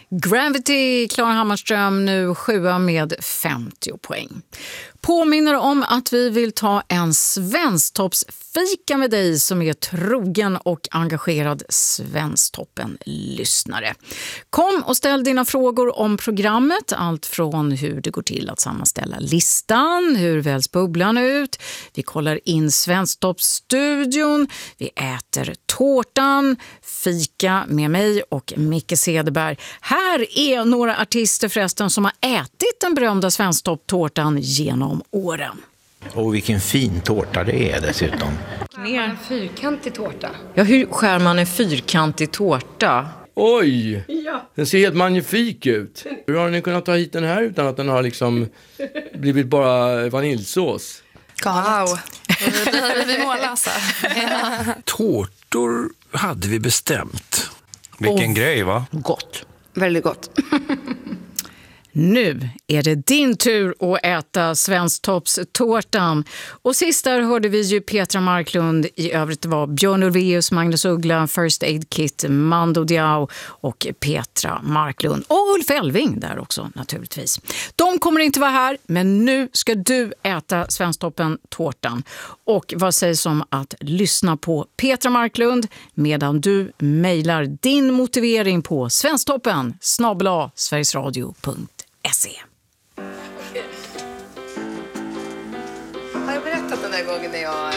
Gravity, Klara Hammarström, nu 7 med 50 poäng. Påminner om att vi vill ta en svensktoppsfika med dig som är trogen och engagerad Svensktoppen-lyssnare. Kom och ställ dina frågor om programmet, allt från hur det går till att sammanställa listan, hur väljs bubblan ut, vi kollar in Svensktoppsstudion, vi äter tårtan, fika med mig och Micke Cederberg. Här är några artister förresten som har ätit den berömda Svensktopptårtan genom åren. Och vilken fin tårta det är dessutom. En fyrkantig tårta. Ja, hur skär man en fyrkantig tårta? Oj! Ja. Den ser helt magnifik ut. Hur har ni kunnat ta hit den här utan att den har liksom blivit bara vaniljsås? Wow. Det hade vi mållösa. Tårtor hade vi bestämt. Vilken grej, va? Gott. Väldigt gott. Nu är det din tur att äta Svensktoppstårtan. Och sist där hörde vi ju Petra Marklund. I övrigt var Björn Ulvaeus, Magnus Uggla, First Aid Kit, Mando Diao och Petra Marklund. Och Ulf Elving där också naturligtvis. De kommer inte vara här, men nu ska du äta Svensktoppen-tårtan. Och vad sägs om att lyssna på Petra Marklund medan du mejlar din motivering på svensktoppen@sverigesradio.se. Har jag berättat den där gången när jag